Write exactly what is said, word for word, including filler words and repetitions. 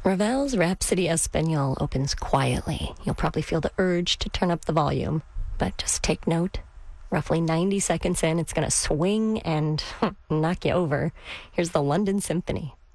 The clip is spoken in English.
Ravel's Rhapsody Espagnole opens quietly. You'll probably feel the urge to turn up the volume, but just take note. Roughly ninety seconds in, it's going to swing and knock you over. Here's the London Symphony.